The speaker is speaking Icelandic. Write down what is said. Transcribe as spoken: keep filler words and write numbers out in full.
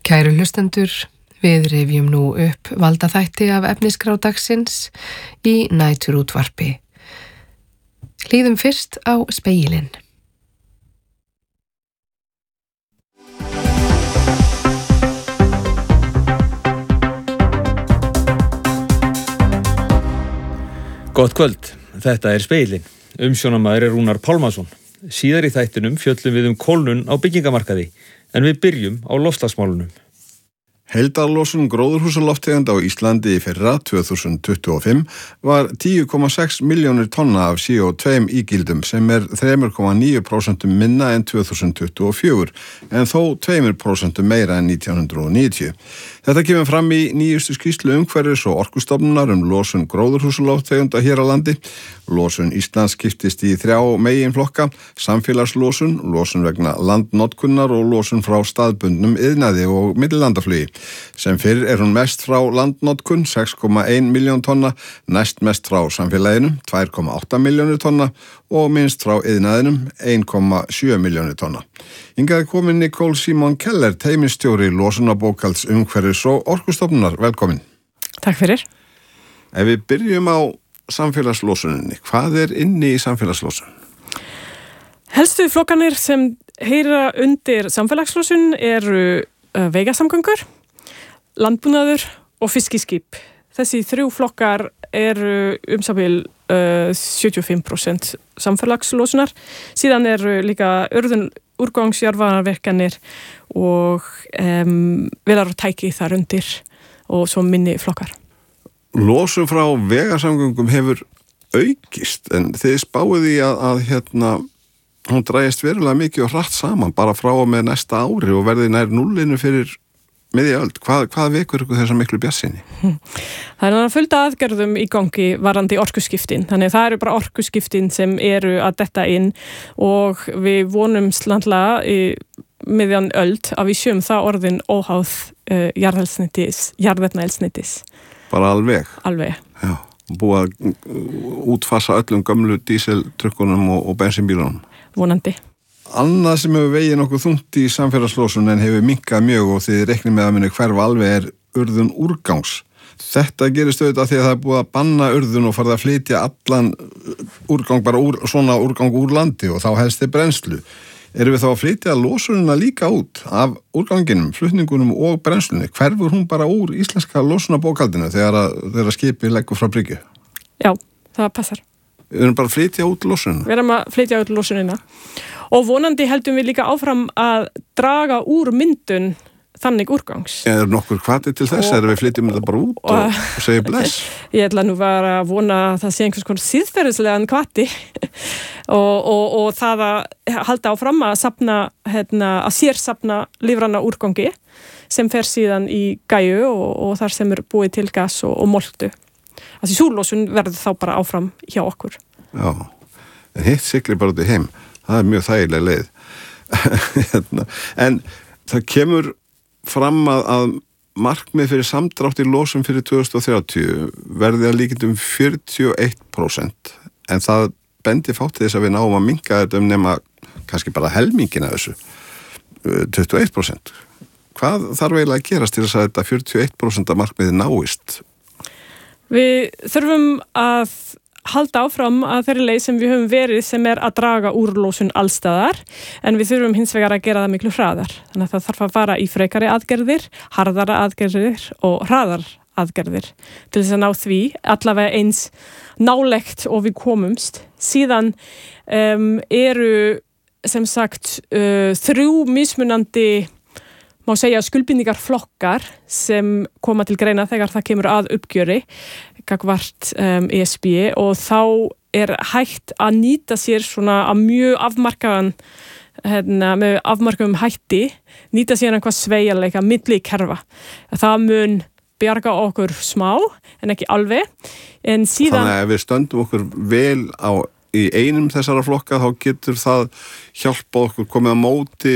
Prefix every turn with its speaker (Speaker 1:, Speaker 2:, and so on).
Speaker 1: Kæru hlustendur, við rifjum nú upp valdaþætti af efniskrá dagsins í næturútvarpi. Hlýðum fyrst á spegilinn.
Speaker 2: Gott kvöld, þetta er spegilinn. Umsjónamaður er Rúnar Pálmason. Síðar í þættinum fjöllum við um kólnun á byggingamarkaði, en við byrjum á loftslagsmálunum.
Speaker 3: Heildarlosun gróðurhúsalofttegunda á Íslandi í fyrra tvö þúsund tuttugu og fimm var tíu komma sex milljónir tonna af C O tvö ígildum sem er þrjú komma níu prósent minna en tvö þúsund tuttugu og fjögur en þó tvö prósent meira en nítján hundruð níutíu. Þetta kemur fram í nýjustu skýrslu umhverfis og orkustofnunar um losun gróðurhúsalofttegunda hér á landi. Losun Íslands skiptist í þrjá meginflokka, samfélagslosun, losun vegna landnotkunnar og losun frá staðbundnum iðnaði og millilandaflugi. Sem fyrr er hún mest frá landnotkun, sex komma ein milljón tonna, næst mest frá samfélaginu, tvö komma átta milljónir tonna og minnst frá iðnaðinum, ein komma sjö milljónir tonna. Hingað er komin Nicole Simon Keller, teymisstjóri losunarbókhalds umhverfis og orkustofnunar. Velkomin.
Speaker 4: Takk fyrir.
Speaker 3: Ef við byrjum á samfélagslosuninni, hvað er inni í samfélagslosun?
Speaker 4: Helstu flokkanir sem heyra undir samfélagslosun eru uh, vegasamgöngur, landbúnaður og fiskiskip. Þessi þrjú flokkar eru umsabil uh, sjötíu og fimm prósent samfélagslosunar. Síðan eru líka urðun úrgangsjarðvarmavirkjanir og um, velar og tæki þar undir og svo minni flokkar.
Speaker 3: Losun frá vegasamgöngum hefur aukist, en þið spáið í að, að hérna, hún drægist verulega mikið og hratt saman bara frá og með næsta ári og verði nær núllinu fyrir miðja öld. Hvað, hvað vekur ykkur þessa miklu bjartsýni?
Speaker 4: Það er fullt af aðgerðum í gangi varðandi orkuskiptin. Þannig það eru bara orkuskiptin sem eru að detta inn og við vonum slandlega í miðjan öld að við sjöum það orðin óháð uh, jarðeldsneytis, jarðefnaeldsneytis.
Speaker 3: Bara alveg?
Speaker 4: Alveg.
Speaker 3: Já, búið að útfasa öllum gömlu díseltrukkunum og, og bensinbílunum.
Speaker 4: Vonandi.
Speaker 3: Annað sem hefur vegið nokkuð þungt í samfélagslosun en hefur minnkað mjög og þið reiknið með að muni hverfa alveg er urðun úrgangs. Þetta gerist auðvitað því að það er búið að banna urðun og farið að flytja allan úrgang, bara úr, svona úrgang úr landi og þá helst þið brennslu. Erum við þá að flytja losunina líka út af úrganginum, flutningunum og brennslunni? Hverfur hún bara úr íslenska losunarbókhaldinu þegar að, þegar að skipi leggur frá bryggju?
Speaker 4: Já, það passar.
Speaker 3: Við erum bara að flytja út losunina?
Speaker 4: Við erum að flytja út losunina. Og vonandi heldum við líka áfram að draga úr myndun þannig úrgangs.
Speaker 3: Er nokkur hvati til þess? Erum við flytjum þetta bara út og, og, og segja bless?
Speaker 4: Ég ætla nú bara að vona að það sé einhvers konar síðferðislegan hvati og, og, og það að halda áfram að safna, hérna, að sérsafna lífræna úrgangi sem fer síðan í gæju og, og þar sem er búið til gas og, og moltu. Þessi súrlosun verður þá bara áfram hjá okkur.
Speaker 3: Já, en hitt siglir bara út í heim. Það er mjög þægileg leið. En það kemur fram að, að markmið fyrir samdrátt í losun fyrir tvö þúsund og þrjátíu verði að líkindum fjörutíu og eitt prósent en það bendi fátt þess að við náum að minnka þetta um nema kannski bara helmingina þessu tuttugu og eitt prósent. Hvað þarf eiginlega að gerast til þess að þetta fjörutíu og eitt prósent markmiði náist?
Speaker 4: Við þurfum að halda áfram að þeirri leið sem við höfum verið sem er að draga úr losun allstaðar en við þurfum hins vegar að gera það miklu hraðar. Þannig að það þarf að fara í frekari aðgerðir, harðara aðgerðir og hraðar aðgerðir til þess að ná því allavega eins nálegt og við komumst. Síðan um, eru sem sagt uh, þrjú mismunandi má segja skuldbindingarflokkar sem koma til greina þegar það kemur að uppgjöri gagnvart um, E S B og þá er hægt að nýta sér svona að mjög afmarkaðan hérna, með afmarkaðum hætti nýta sér einhvað sveigjanleika milli kerfa. Það mun bjarga okkur smá en ekki alveg en síðan
Speaker 3: Þannig að ef við stöndum okkur vel á í einum þessara flokka þá getur það hjálpa okkur komið á móti